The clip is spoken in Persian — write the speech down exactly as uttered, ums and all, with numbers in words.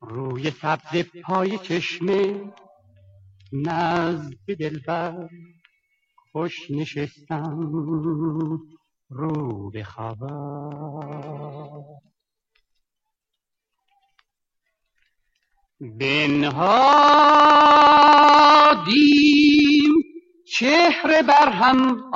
روی سبز پای چشمه نزد دلبر خوش نشستم رو به خبر. بنهادیم چهره بر هم